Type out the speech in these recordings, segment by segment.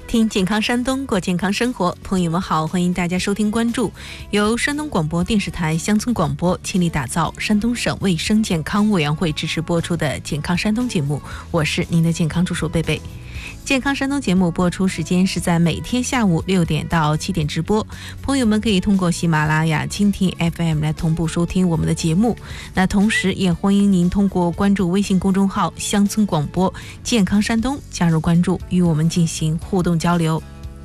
听健康山东，过健康生活。朋友们好，欢迎大家收听关注由山东广播电视台乡村广播倾力打造山东省卫生健康委员会支持播出的健康山东节目，我是您的健康助手贝贝。健康山东节目播出时间是在每天下午6点到7点直播，朋友们可以通过喜马拉雅、蜻蜓 FM 来同步收听我们的节目。那同时也欢迎您通过关注微信公众号乡村广播健康山东加入关注，与我们进行互动交流。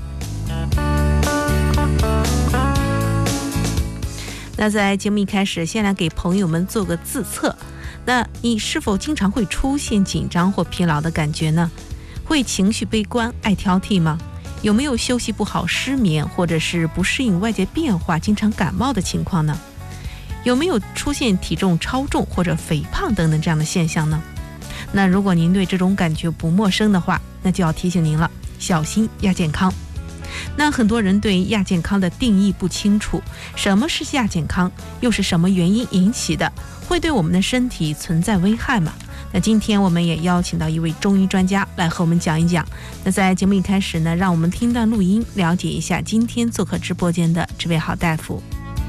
那在节目一开始，先来给朋友们做个自测。那你是否经常会出现紧张或疲劳的感觉呢？会情绪悲观、爱挑剔吗？有没有休息不好、失眠，或者是不适应外界变化、经常感冒的情况呢？有没有出现体重超重或者肥胖等等这样的现象呢？那如果您对这种感觉不陌生的话，那就要提醒您了，小心亚健康。那很多人对亚健康的定义不清楚，什么是亚健康，又是什么原因引起的，会对我们的身体存在危害吗？那今天我们也邀请到一位中医专家来和我们讲一讲。那在节目一开始呢，让我们听段录音，了解一下今天做客直播间的这位好大夫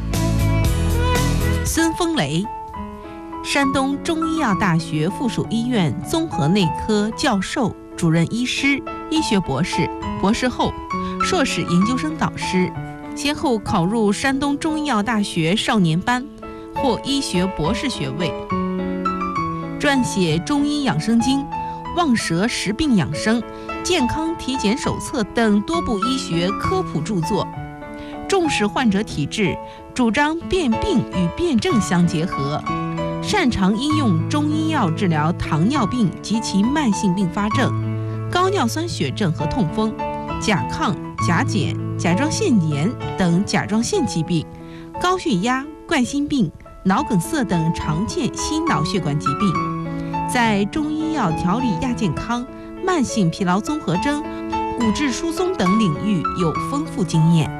孙峰雷，山东中医药大学附属医院综合内科教授、主任医师、医学博士、博士后、硕士研究生导师，先后考入山东中医药大学少年班，获医学博士学位，撰写《中医养生经》《望舌食病养生》《健康体检手册》等多部医学科普著作，重视患者体质，主张辨病与辨证相结合，擅长应用中医药治疗糖尿病及其慢性并发症、高尿酸血症和痛风、甲亢、甲减、甲状腺炎等甲状腺疾病、高血压、冠心病、脑梗塞等常见心脑血管疾病，在中医药调理亚健康、慢性疲劳综合征、骨质疏松等领域有丰富经验。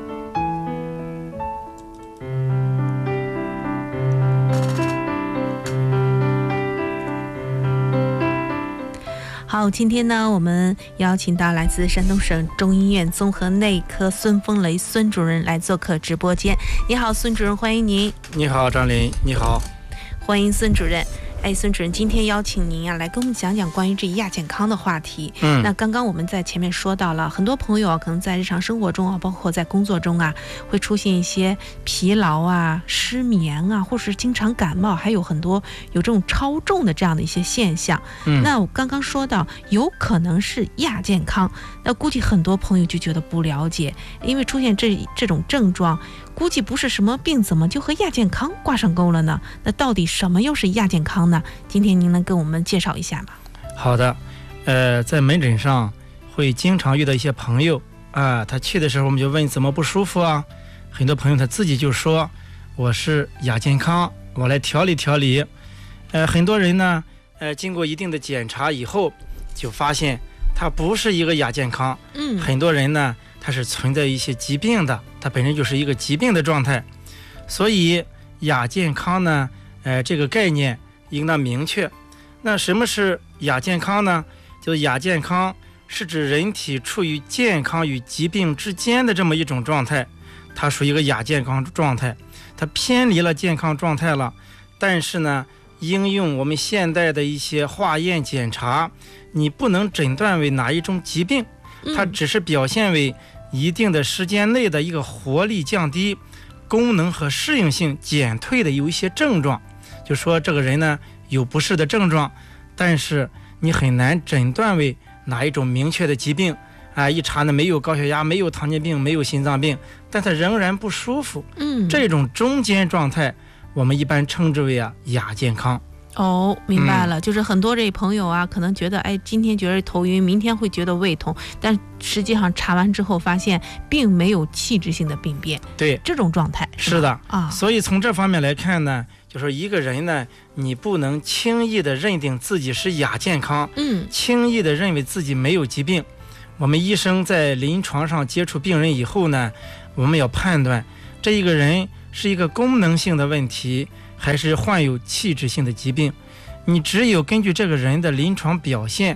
好，今天呢，我们邀请到来自山东省中医院综合内科孙峰雷孙主任来做客直播间。你好，孙主任，欢迎您。 你好，张林，你好， 欢迎孙主任。孙主任，今天邀请您来跟我们讲讲关于这亚健康的话题。那刚刚我们在前面说到了，很多朋友可能在日常生活中包括在工作中会出现一些疲劳失眠或是经常感冒，还有很多有这种超重的这样的一些现象。那我刚刚说到有可能是亚健康，那估计很多朋友就觉得不了解，因为出现这种症状，估计不是什么病，怎么就和亚健康挂上钩了呢？那到底什么又是亚健康呢？今天您能跟我们介绍一下吗？ 好的，在门诊上会经常遇到一些朋友他去的时候我们就问怎么不舒服啊？很多朋友他自己就说我是亚健康，我来调理调理。很多人呢，经过一定的检查以后，就发现他不是一个亚健康。很多人呢，他是存在一些疾病的，他本身就是一个疾病的状态。所以亚健康呢，这个概念应当明确。那什么是亚健康呢？就亚健康是指人体处于健康与疾病之间的这么一种状态，它属于一个亚健康状态，它偏离了健康状态了。但是呢，应用我们现代的一些化验检查，你不能诊断为哪一种疾病，它只是表现为一定的时间内的一个活力降低、功能和适应性减退的有一些症状。就说这个人呢有不适的症状，但是你很难诊断为哪一种明确的疾病一查呢没有高血压，没有糖尿病，没有心脏病，但他仍然不舒服。这种中间状态我们一般称之为亚健康。 明白了，就是很多这朋友可能觉得今天觉得头晕，明天会觉得胃痛，但实际上查完之后发现并没有器质性的病变。对，这种状态是的所以从这方面来看呢，就说一个人呢，你不能轻易的认定自己是亚健康，轻易的认为自己没有疾病。我们医生在临床上接触病人以后呢，我们要判断这一个人是一个功能性的问题，还是患有器质性的疾病。你只有根据这个人的临床表现，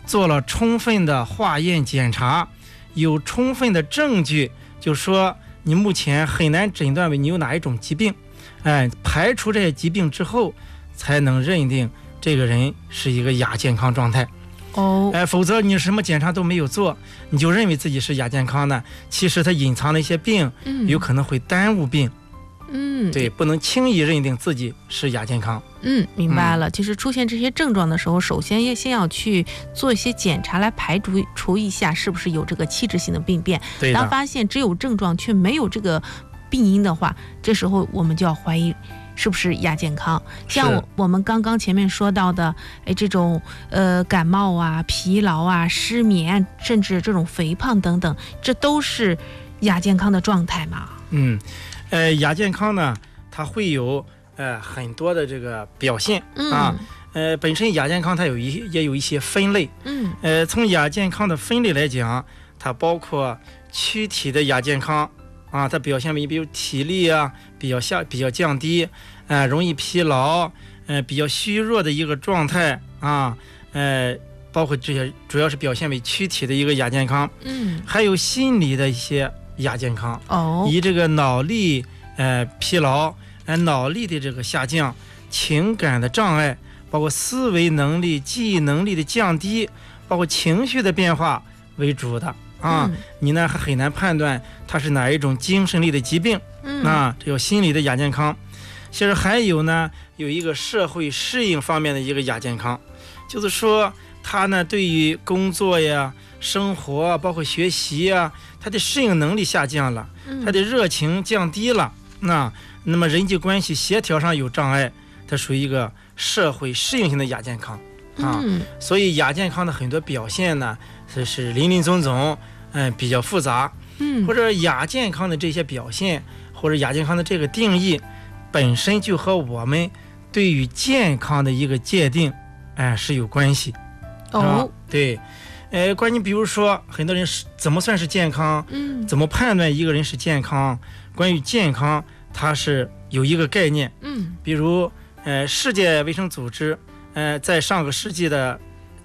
做了充分的化验检查，有充分的证据，就说你目前很难诊断为你有哪一种疾病，排除这些疾病之后，才能认定这个人是一个亚健康状态。否则你什么检查都没有做，你就认为自己是亚健康的，其实它隐藏的一些病，有可能会耽误病。对，不能轻易认定自己是亚健康。 明白了。其实出现这些症状的时候，首先先要去做一些检查，来排除一下是不是有这个器质性的病变。 对的。 当发现只有症状却没有这个病因的话，这时候我们就要怀疑是不是亚健康。像我们刚刚前面说到的，这种感冒啊、疲劳啊、失眠，甚至这种肥胖等等，这都是亚健康的状态嘛？ 亚健康呢，它会有很多的这个表现本身亚健康它也有一些分类。从亚健康的分类来讲，它包括躯体的亚健康它表现为比如体力比较降低，容易疲劳，比较虚弱的一个状态包括这些主要是表现为躯体的一个亚健康。还有心理的一些亚健康，以这个脑力疲劳，脑力的这个下降，情感的障碍，包括思维能力、记忆能力的降低，包括情绪的变化为主的你呢还很难判断它是哪一种精神类的疾病。这叫心理的亚健康。其实还有呢，有一个社会适应方面的一个亚健康，就是说他呢对于工作呀、生活包括学习他的适应能力下降了，他的热情降低了，那么人际关系协调上有障碍，它属于一个社会适应性的亚健康所以亚健康的很多表现呢是林林总总，比较复杂。或者亚健康的这些表现，或者亚健康的这个定义，本身就和我们对于健康的一个界定是有关系。对。关于比如说很多人怎么算是健康，怎么判断一个人是健康，关于健康它是有一个概念。比如世界卫生组织在上个世纪的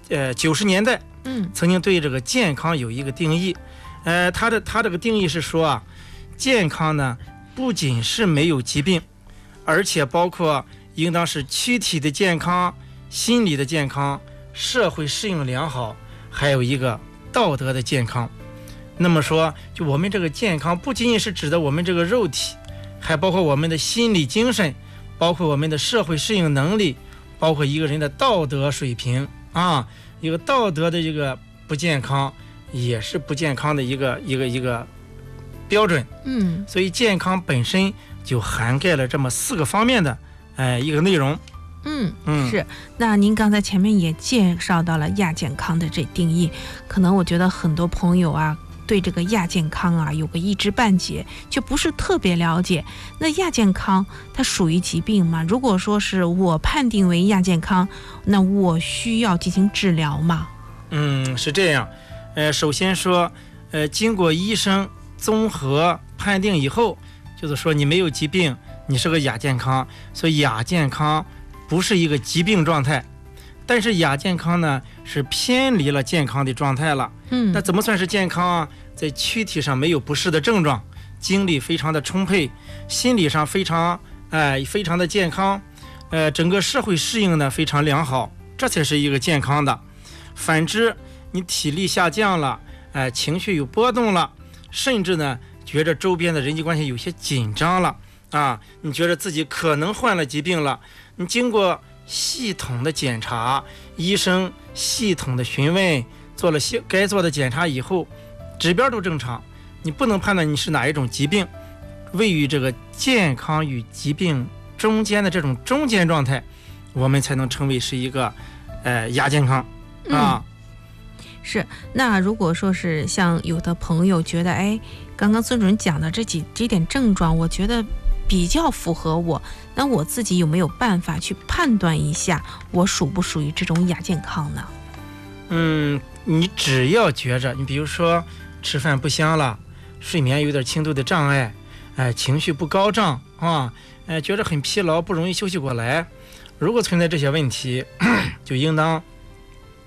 90年代曾经对这个健康有一个定义。它这个定义是说健康呢不仅是没有疾病，而且包括应当是躯体的健康、心理的健康、社会适应良好，还有一个道德的健康。那么说，就我们这个健康不仅仅是指的我们这个肉体，还包括我们的心理精神，包括我们的社会适应能力，包括一个人的道德水平一个道德的一个不健康也是不健康的一个标准。所以健康本身就涵盖了这么4个方面的一个内容。 是。那您刚才前面也介绍到了亚健康的这定义，可能我觉得很多朋友对这个亚健康有个一知半解，就不是特别了解。那亚健康它属于疾病吗？如果说是我判定为亚健康，那我需要进行治疗吗？ 是这样。首先说经过医生综合判定以后，就是说你没有疾病，你是个亚健康。所以亚健康不是一个疾病状态，但是亚健康呢是偏离了健康的状态了。那怎么算是健康在躯体上没有不适的症状，精力非常的充沛，心理上非常的健康，整个社会适应呢非常良好，这才是一个健康的。反之，你体力下降了，情绪有波动了，甚至呢觉着周边的人际关系有些紧张了你觉得自己可能患了疾病了，你经过系统的检查，医生系统的询问，做了该做的检查以后，指标都正常，你不能判断你是哪一种疾病，位于这个健康与疾病中间的这种中间状态，我们才能称为是一个亚健康是。那如果说是像有的朋友觉得刚刚孙主任讲的这几点症状，我觉得比较符合我，那我自己有没有办法去判断一下我属不属于这种亚健康呢？ 你只要觉着你比如说吃饭不香了，睡眠有点轻度的障碍，情绪不高涨觉着很疲劳，不容易休息过来，如果存在这些问题，就应当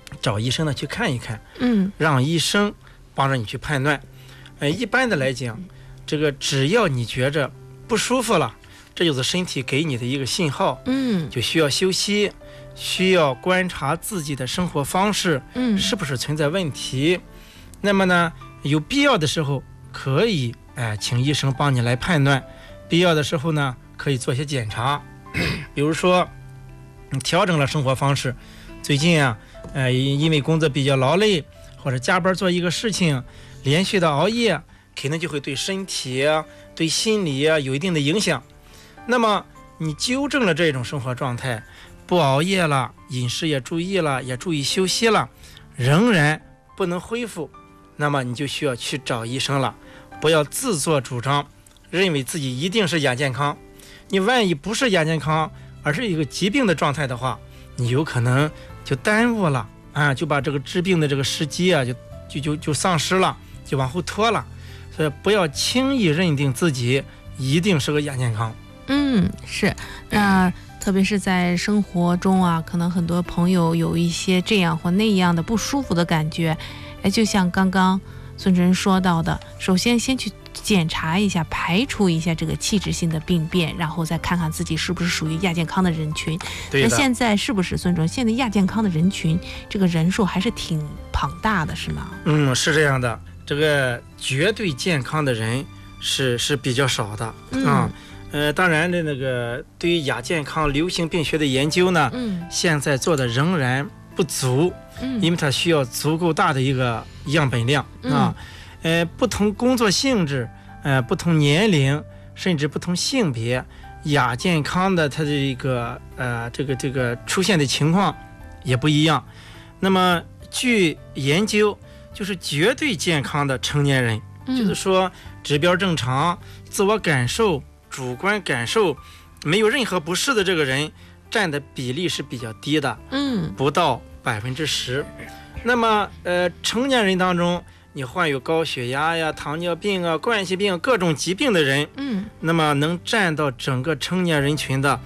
找医生呢去看一看， 嗯让医生帮着你去判断。一般的来讲，这个只要你觉着不舒服了，这就是身体给你的一个信号， 嗯就需要休息，需要观察自己的生活方式嗯， 是不是存在问题。那么呢，有必要的时候可以请医生帮你来判断，必要的时候呢可以做些检查，比如说你调整了生活方式，最近啊因为工作比较劳累，或者加班做一个事情，连续的熬夜，肯定就会对身体啊对心理啊有一定的影响。那么你纠正了这种生活状态，不熬夜了，饮食也注意了，也注意休息了，仍然不能恢复，那么你就需要去找医生了。不要自作主张，认为自己一定是亚健康。你万一不是亚健康，而是一个疾病的状态的话，你有可能就耽误了就把这个治病的这个时机就丧失了，就往后拖了。所以不要轻易认定自己一定是个亚健康。 是，那特别是在生活中啊，可能很多朋友有一些这样或那样的不舒服的感觉，就像刚刚孙主任说到的，首先去检查一下，排除一下这个器质性的病变，然后再看看自己是不是属于亚健康的人群。 对的。 那现在是不是孙主任，现在亚健康的人群这个人数还是挺庞大的，是吗？ 是这样的，这个绝对健康的人是比较少的当然的，那个对于亚健康流行病学的研究呢，现在做的仍然不足，因为它需要足够大的一个样本量不同工作性质，不同年龄，甚至不同性别，亚健康的它的一个这个出现的情况也不一样。那么据研究，就是绝对健康的成年人，就是说指标正常，自我感受主观感受没有任何不适的这个人，占的比例是比较低的，不到10%。那么成年人当中，你患有高血压呀、糖尿病啊、冠心病各种疾病的人，那么能占到整个成年人群的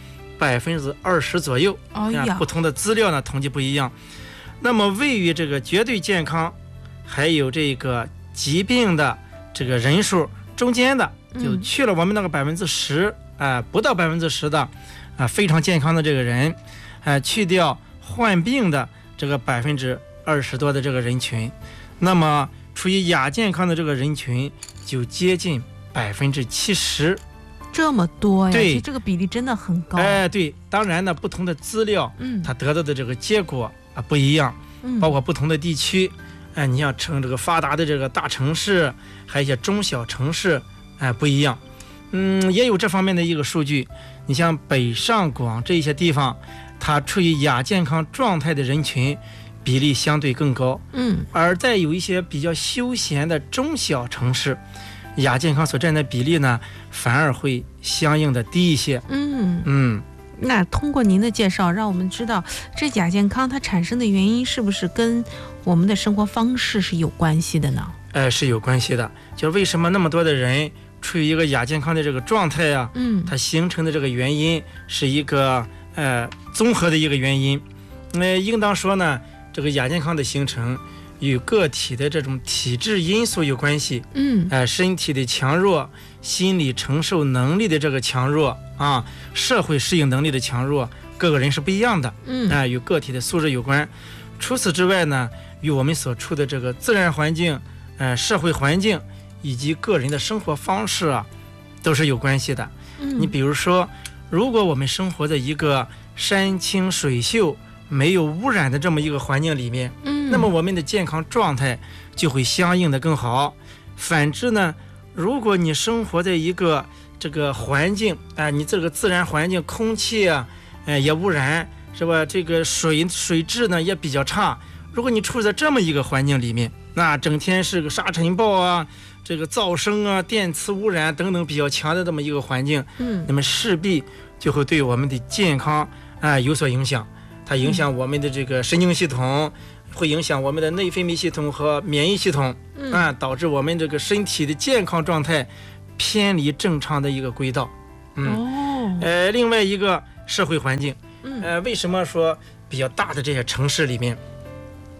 20%左右。不同的资料呢统计不一样。那么位于这个绝对健康还有这个疾病的这个人数中间的，就去了我们那个10%不到10%的非常健康的这个人，去掉患病的这个20%多的这个人群，那么处于亚健康的这个人群就接近70%， 这么多呀？ 对， 这个比例真的很高。 对，当然呢，不同的资料，它得到的这个结果不一样，包括不同的地区，你像这个发达的这个大城市，还有一些中小城市，不一样。也有这方面的一个数据。你像北上广这些地方，它处于亚健康状态的人群比例相对更高，而在有一些比较休闲的中小城市，亚健康所占的比例呢，反而会相应的低一些。 那通过您的介绍，让我们知道这亚健康它产生的原因是不是跟我们的生活方式是有关系的呢？ 是有关系的。就是为什么那么多的人处于一个亚健康的这个状态啊？它形成的这个原因是一个综合的一个原因。应当说呢，这个亚健康的形成与个体的这种体质因素有关系。身体的强弱、心理承受能力的这个强弱社会适应能力的强弱，各个人是不一样的。与个体的素质有关。除此之外呢，与我们所处的这个自然环境、社会环境以及个人的生活方式都是有关系的。你比如说，如果我们生活在一个山清水秀、没有污染的这么一个环境里面，那么我们的健康状态就会相应的更好。反之呢，如果你生活在一个这个环境你这个自然环境空气也污染，是吧？这个水质呢也比较差。如果你处在这么一个环境里面，那整天是个沙尘暴这个噪声电磁污染等等比较强的这么一个环境，那么势必就会对我们的健康有所影响。它影响我们的这个神经系统，会影响我们的内分泌系统和免疫系统，导致我们这个身体的健康状态偏离正常的一个轨道。另外一个社会环境，为什么说比较大的这些城市里面，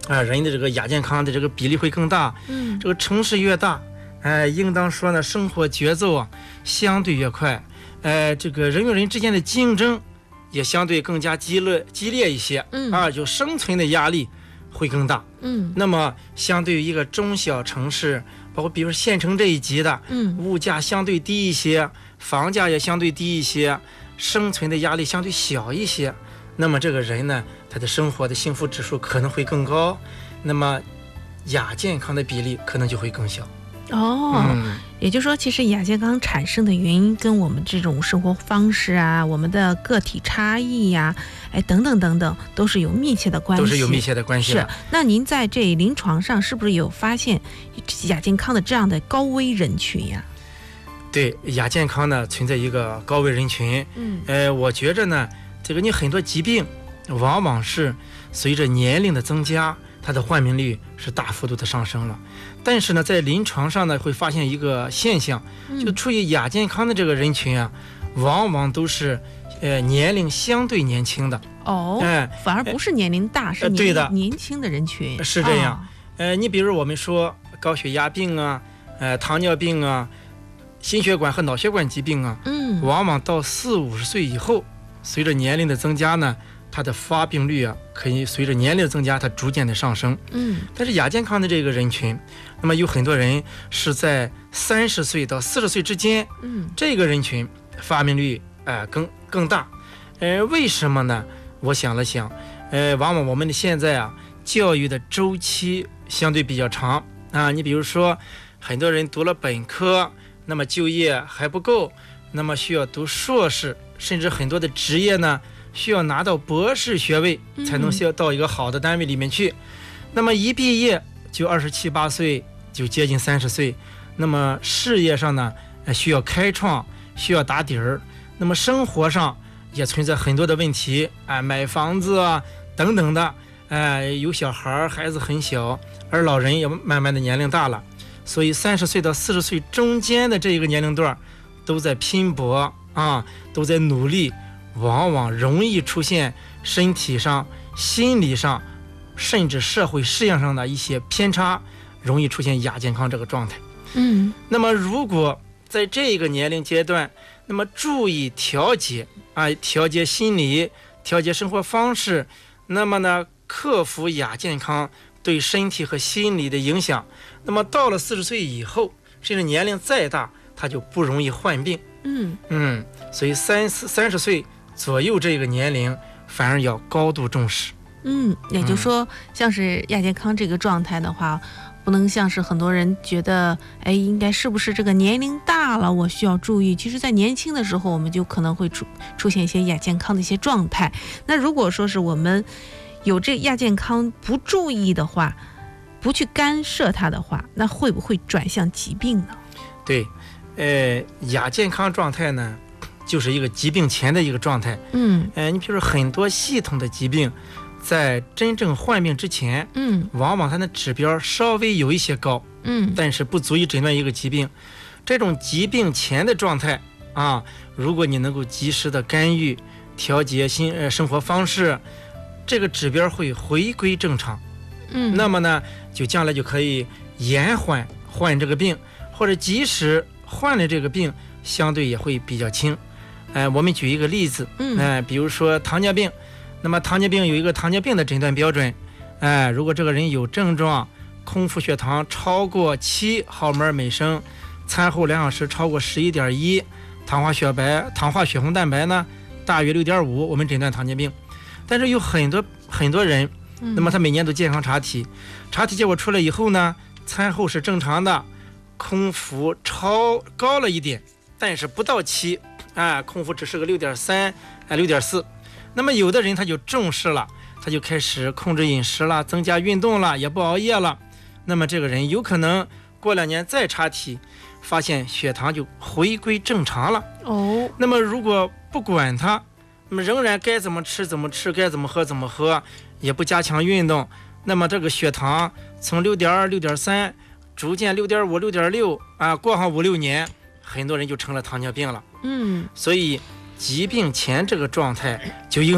人的这个亚健康的这个比例会更大。这个城市越大，应当说呢，生活节奏啊相对越快，这个人与人之间的竞争也相对更加激烈一些，就生存的压力会更大。那么相对于一个中小城市，包括比如县城这一级的，物价相对低一些，房价也相对低一些，生存的压力相对小一些，那么这个人呢，他的生活的幸福指数可能会更高，那么亚健康的比例可能就会更小。 也就是说，其实亚健康产生的原因跟我们这种生活方式啊，我们的个体差异呀，等等等等，都是有密切的关系。是。那您在这临床上是不是有发现亚健康的这样的高危人群呀？ 对，亚健康呢存在一个高危人群。我觉着呢，这个你很多疾病往往是随着年龄的增加，它的患病率是大幅度的上升了。但是呢，在临床上呢，会发现一个现象，就处于亚健康的这个人群啊，往往都是年龄相对年轻的。 反而不是年龄大，是年轻的人群。 是这样。你比如我们说高血压病啊，糖尿病啊，心血管和脑血管疾病啊，往往到40-50岁以后，随着年龄的增加呢，它的发病率啊，可以随着年龄的增加，它逐渐的上升。但是亚健康的这个人群，那么有很多人是在30岁到40岁之间，这个人群发病率更大。为什么呢？我想了想，往往我们的现在啊，教育的周期相对比较长啊。你比如说，很多人读了本科，那么就业还不够，那么需要读硕士，甚至很多的职业呢，需要拿到博士学位才能到一个好的单位里面去。那么一毕业就27、28岁，就接近30岁。那么事业上呢，需要开创，需要打底儿。那么生活上也存在很多的问题，买房子啊等等的，有小孩子很小，而老人也慢慢的年龄大了。所以30岁到40岁中间的这一个年龄段都在拼搏啊，都在努力，往往容易出现身体上、心理上，甚至社会适应上的一些偏差，容易出现亚健康这个状态。那么如果在这个年龄阶段，那么注意调节心理，调节生活方式，那么呢，克服亚健康对身体和心理的影响，那么到了40岁以后，甚至年龄再大，他就不容易患病。所以30岁左右这个年龄反而要高度重视。 也就是说，像是亚健康这个状态的话，不能像是很多人觉得，应该是不是这个年龄大了我需要注意，其实在年轻的时候我们就可能会出现一些亚健康的一些状态。那如果说是我们有这亚健康不注意的话，不去干涉它的话，那会不会转向疾病呢？ 对，亚健康状态呢，就是一个疾病前的一个状态。你比如说很多系统的疾病，在真正患病之前，往往它的指标稍微有一些高，但是不足以诊断一个疾病。这种疾病前的状态啊，如果你能够及时的干预、调节生活方式，这个指标会回归正常。那么呢，就将来就可以延缓患这个病，或者即使患了这个病，相对也会比较轻。我们举一个例子，比如说糖尿病。那么糖尿病有一个糖尿病的诊断标准，如果这个人有症状，空腹血糖超过7毫摩尔每升，餐后2小时超过11.1，糖化血红蛋白呢大于6.5，我们诊断糖尿病。但是有很多人，那么他每年都健康查体结果出来以后呢，餐后是正常的，空腹超高了一点，但是不到7，空腹只是个6.3、6.4。那么有的人他就重视了，他就开始控制饮食了，增加运动了，也不熬夜了。那么这个人有可能过2年再查体，发现血糖就回归正常了。那么如果不管他，那么仍然该怎么吃怎么吃，该怎么喝怎么喝，也不加强运动，那么这个血糖从6.2、6.3逐渐6.5、6.6过上5-6年，很多人就成了糖尿病了。所以疾病前这个状态就应